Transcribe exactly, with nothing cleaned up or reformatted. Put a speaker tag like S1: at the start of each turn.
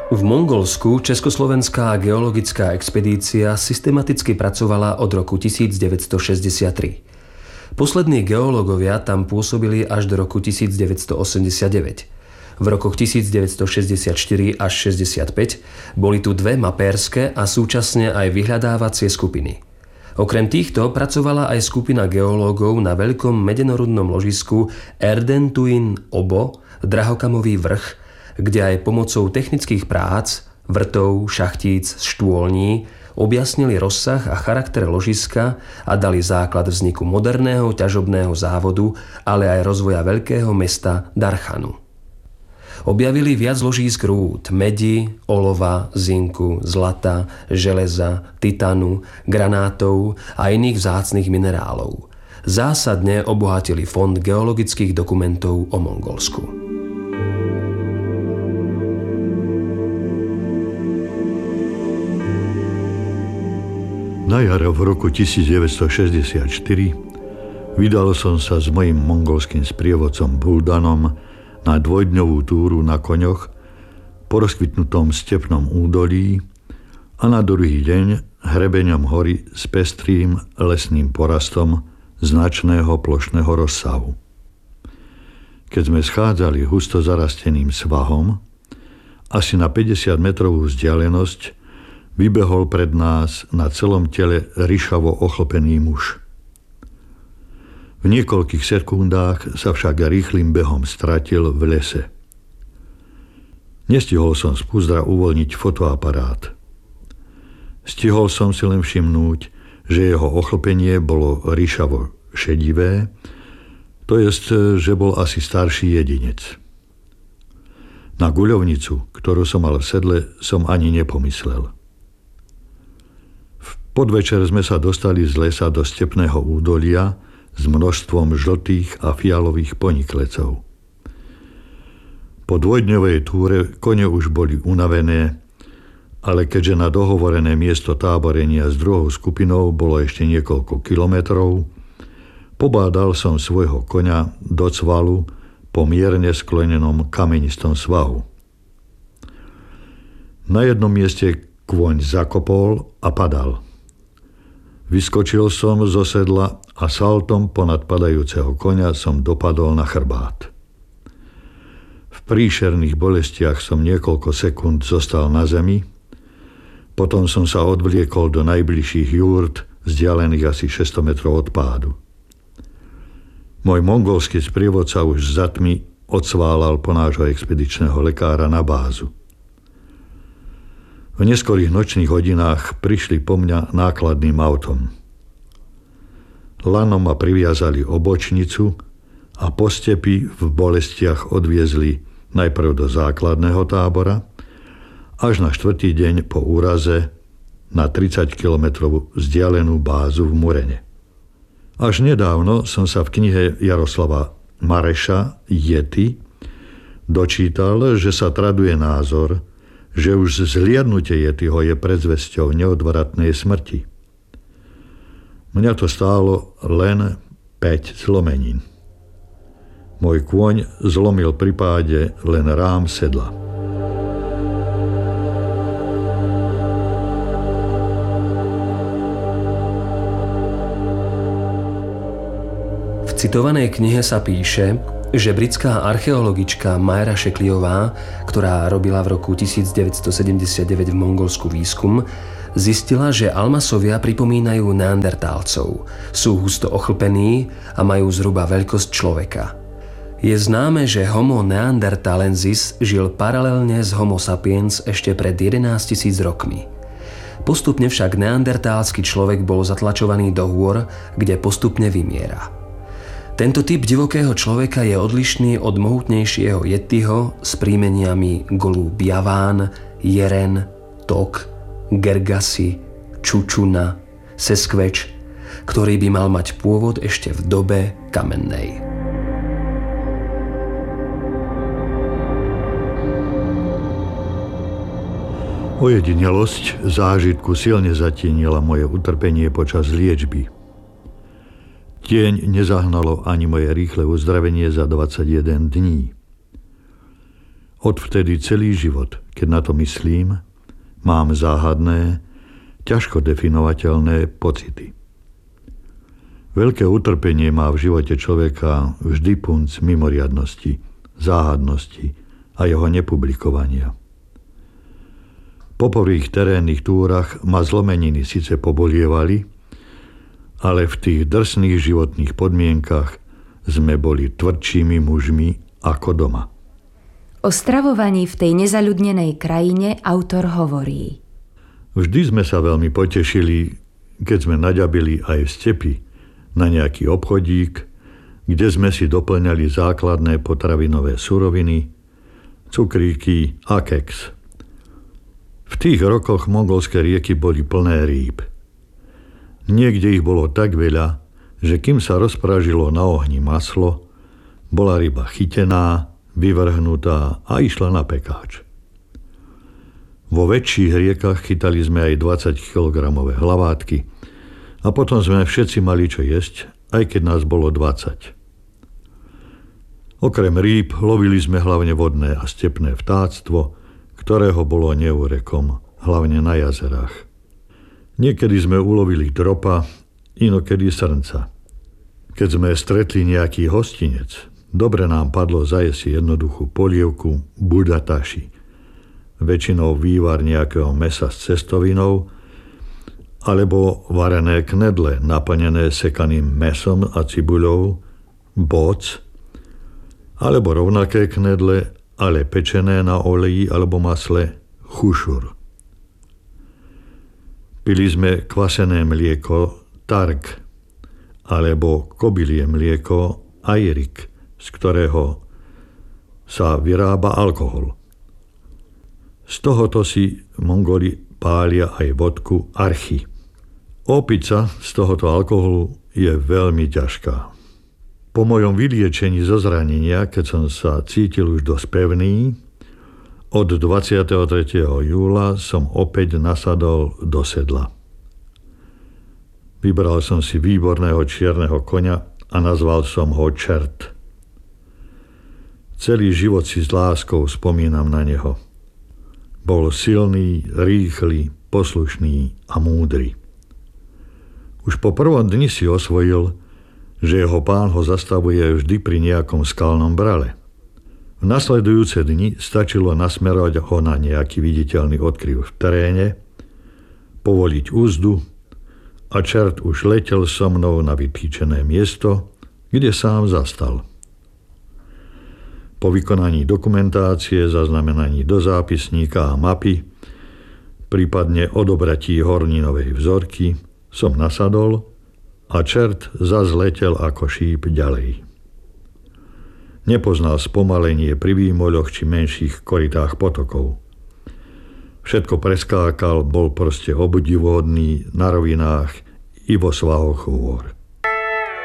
S1: V Mongolsku československá geologická expedícia systematicky pracovala od roku devätnásťstošesťdesiattri. Poslední geológovia tam pôsobili až do roku devätnásťstoosemdesiatdeväť. V rokoch devätnásťstošesťdesiatštyri až šesťdesiatpäť boli tu dve mapérske a súčasne aj vyhľadávacie skupiny. Okrem týchto pracovala aj skupina geológov na veľkom medenorudnom ložisku Erdentuin Obo, Drahokamový vrch, kde aj pomocou technických prác, vrtov, šachtíc, štôlní objasnili rozsah a charakter ložiska a dali základ vzniku moderného ťažobného závodu, ale aj rozvoja veľkého mesta Darchanu. Objavili viac ložísk rúd, medi, olova, zinku, zlata, železa, titanu, granátov a iných vzácnych minerálov. Zásadne obohatili fond geologických dokumentov o Mongolsku.
S2: Na jar v roku devätnásťstošesťdesiatštyri vydal som sa s mojím mongolským sprievodcom Buldanom na dvojdňovú túru na koňoch po rozkvitnutom stepnom údolí a na druhý deň hrebeňom hory s pestrým lesným porastom značného plošného rozsahu. Keď sme schádzali husto zarasteným svahom, asi na päťdesiatmetrovú vzdialenosť vybehol pred nás na celom tele ryšavo ochlopený muž. V niekoľkých sekundách sa však rýchlym behom stratil v lese. Nestihol som z púzdra uvoľniť fotoaparát. Stihol som si len všimnúť, že jeho ochlpenie bolo ryšavo šedivé, to jest, že bol asi starší jedinec. Na guľovnicu, ktorú som mal v sedle, som ani nepomyslel. Podvečer sme sa dostali z lesa do stepného údolia s množstvom žltých a fialových poniklecov. Po dvojdňovej túre kone už boli unavené, ale keďže na dohovorené miesto táborenia s druhou skupinou bolo ešte niekoľko kilometrov, pobádal som svojho koňa do cvalu po mierne sklenenom kamenistom svahu. Na jednom mieste kôň zakopol a padal. Vyskočil som zo sedla a saltom ponad padajúceho koňa som dopadol na chrbát. V príšerných bolestiach som niekoľko sekúnd zostal na zemi, potom som sa odvliekol do najbližších jurt, vzdialených asi šesťsto metrov od pádu. Môj mongolský sprievodca už za tmy odsválal po nášho expedičného lekára na bázu. V neskorých nočných hodinách prišli po mňa nákladným autom. Lanom ma priviazali o bočnicu a po stepi v bolestiach odviezli najprv do základného tábora, až na štvrtý deň po úraze na tridsať kilometrov vzdialenú bázu v Murene. Až nedávno som sa v knihe Jaroslava Mareša Yeti dočítal, že sa traduje názor, že už zhliadnutie Yetiho je predzvesťou neodvratnej smrti. Mňa to stálo len päť zlomenín. Môj kôň zlomil pri páde len rám sedla.
S1: V citovanej knihe sa píše, že britská archeologička Majra Shekliová, ktorá robila v roku devätnásťstosedemdesiatdeväť v Mongolsku výskum, zistila, že Almasovia pripomínajú neandertálcov. Sú husto ochlpení a majú zhruba veľkosť človeka. Je známe, že Homo neanderthalensis žil paralelne s Homo sapiens ešte pred jedenásťtisíc rokmi. Postupne však neandertálsky človek bol zatlačovaný do hôr, kde postupne vymiera. Tento typ divokého človeka je odlišný od mohutnejšieho Yetiho s prímeniami Golub Javán, Jeren, Tok, Gergasi, Čučuna, Seskveč, ktorý by mal mať pôvod ešte v dobe kamennej.
S2: Ojedinelosť zážitku silne zatienila moje utrpenie počas liečby. Tieň nezahnalo ani moje rýchle uzdravenie za dvadsaťjeden dní. Odvtedy celý život, keď na to myslím, mám záhadné, ťažko definovateľné pocity. Veľké utrpenie má v živote človeka vždy punc mimoriadnosti, záhadnosti a jeho nepublikovania. Po prvých terénnych túrach ma zlomeniny síce pobolievali, ale v tých drsných životných podmienkach sme boli tvrdšími mužmi ako doma.
S3: O stravovaní v tej nezaľudnenej krajine autor hovorí:
S2: Vždy sme sa veľmi potešili, keď sme naďabili aj v stepi na nejaký obchodík, kde sme si doplňali základné potravinové suroviny, cukríky a keks. V tých rokoch mongolské rieky boli plné rýb. Niekde ich bolo tak veľa, že kým sa rozpražilo na ohni maslo, bola ryba chytená, vyvrhnutá a išla na pekáč. Vo väčších riekach chytali sme aj dvadsaťkilogramové hlavátky a potom sme všetci mali čo jesť, aj keď nás bolo dvadsať. Okrem rýb lovili sme hlavne vodné a stepné vtáctvo, ktorého bolo neúrekom, hlavne na jazerách. Niekedy sme ulovili dropa, inokedy srnca. Keď sme stretli nejaký hostinec, dobre nám padlo zajesť si jednoduchú polievku budataši, väčšinou vývar nejakého mesa s cestovinou, alebo varené knedle naplnené sekaným mesom a cibuľou, boc, alebo rovnaké knedle, ale pečené na oleji alebo masle, chušur. Pili sme kvasené mlieko, targ, alebo kobylie mlieko, ajrik, z ktorého sa vyrába alkohol. Z tohoto si Mongoli pália aj vodku archy. Opica z tohoto alkoholu je veľmi ťažká. Po mojom vyliečení zo zranenia, keď som sa cítil už dosť pevný, od dvadsiateho tretieho júla som opäť nasadol do sedla. Vybral som si výborného čierneho koňa a nazval som ho Čert. Celý život si s láskou spomínam na neho. Bol silný, rýchly, poslušný a múdry. Už po prvom dni si osvojil, že jeho pán ho zastavuje vždy pri nejakom skalnom brale. V nasledujúce dni stačilo nasmerovať ho na nejaký viditeľný odkryv v teréne, povoliť úzdu a Čert už letel so mnou na vytýčené miesto, kde sám zastal. Po vykonaní dokumentácie, zaznamenaní do zápisníka a mapy, prípadne odobratí horninovej vzorky, som nasadol a Čert zas letel ako šíp ďalej. Nepoznal spomalenie pri výmoľoch či menších korytách potokov. Všetko preskákal, bol proste obdivuhodný na rovinách i vo svahoch hôr.